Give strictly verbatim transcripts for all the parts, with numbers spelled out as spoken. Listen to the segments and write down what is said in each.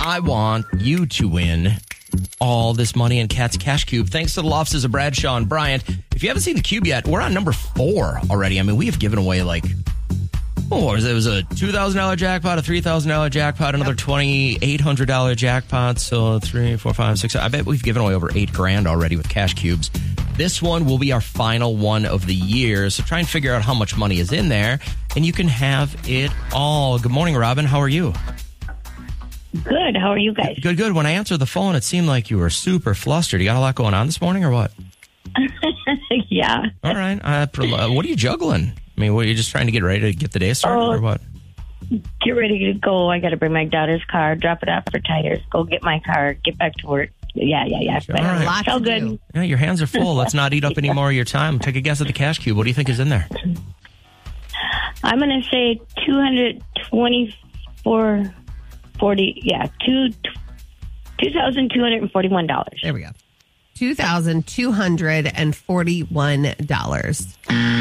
I want you to win all this money in Cat's Cash Cube. Thanks to the law offices of Bradshaw and Bryant. If you haven't seen the cube yet, we're on number four already. I mean, we have given away like, oh, what was it? It was a two thousand dollars jackpot, a three thousand dollars jackpot, another twenty-eight hundred dollars jackpot. So three, four, five, six. I bet we've given away over eight grand already with Cash Cubes. This one will be our final one of the year. So try and figure out how much money is in there, and you can have it all. Good morning, Robin. How are you? Good. How are you guys? Good, good. When I answered the phone, it seemed like you were super flustered. You got a lot going on this morning or what? Yeah. All right. Uh, what are you juggling? I mean, what, are you just trying to get ready to get the day started oh, or what? Get ready to go. I got to bring my daughter's car, drop it off for tires, go get my car, get back to work. Yeah, yeah, yeah. All right. A lot so good. Do. Yeah, your hands are full. Let's not eat up any more of your time. Take a guess at the Cash Cube. What do you think is in there? I'm going to say two hundred twenty-four forty. Yeah, two two thousand two hundred forty-one dollars. There we go. two thousand two hundred forty-one dollars.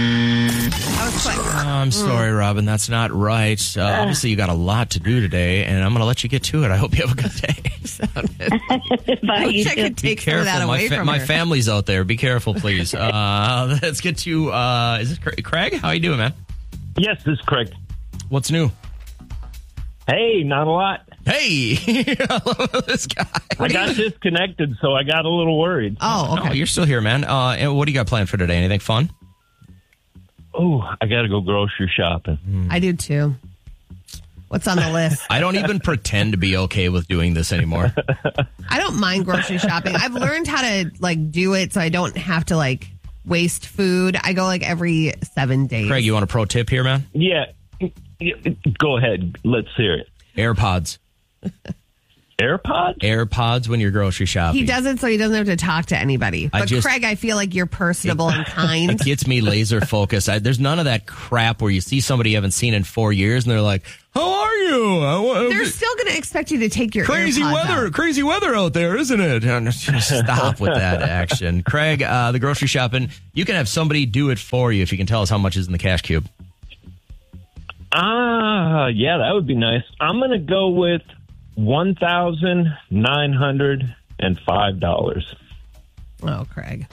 Oh, I'm sorry, Robin. That's not right. Uh, uh, obviously, you got a lot to do today, and I'm going to let you get to it. I hope you have a good day. Bye, you I could take some of that my away fa- from my her. family's out there. Be careful, please. Uh, let's get to, uh, is it Craig? How you doing, man? Yes, this is Craig. What's new? Hey, not a lot. Hey, I love this guy. I got disconnected, so I got a little worried. Oh, okay. No, you're still here, man. Uh, and what do you got planned for today? Anything fun? Oh, I got to go grocery shopping. Mm. I do too. What's on the list? I don't even pretend to be okay with doing this anymore. I don't mind grocery shopping. I've learned how to like do it so I don't have to like waste food. I go like every seven days. Craig, you want a pro tip here, man? Yeah, go ahead. Let's hear it. AirPods. AirPods? AirPods when you're grocery shopping. He does it so he doesn't have to talk to anybody. But I just, Craig, I feel like you're personable and kind. It gets me laser focused. I, there's none of that crap where you see somebody you haven't seen in four years and they're like, "How are you?" I, they're still going to expect you to take your crazy AirPods weather. out. Crazy weather out there, isn't it? Stop with that action, Craig. Uh, the grocery shopping. You can have somebody do it for you if you can tell us how much is in the Cash Cube. Ah, uh, yeah, that would be nice. I'm going to go with one thousand nine hundred five dollars. Oh, Craig.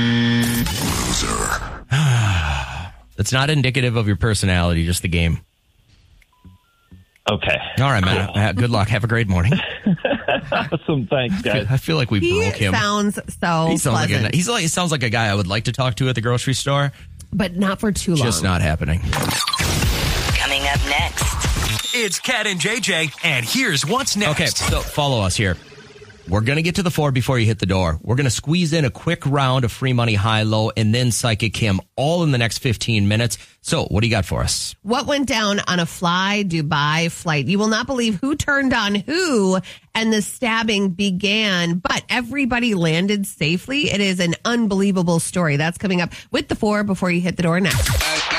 That's not indicative of your personality, just the game. Okay. All right, man. Uh, good luck. Have a great morning. Awesome. Thanks, guys. I feel like we he broke him. Sounds so he sounds pleasant. like a, he's like, he sounds like a guy I would like to talk to at the grocery store. But not for too long. Just not happening. Coming up next. It's Cat and J J, and here's what's next. Okay, so follow us here. We're going to get to the four before you hit the door. We're going to squeeze in a quick round of free money high-low and then Psychic Kim all in the next fifteen minutes. So what do you got for us? What went down on a Fly Dubai flight? You will not believe who turned on who and the stabbing began, but everybody landed safely. It is an unbelievable story. That's coming up with the four before you hit the door next.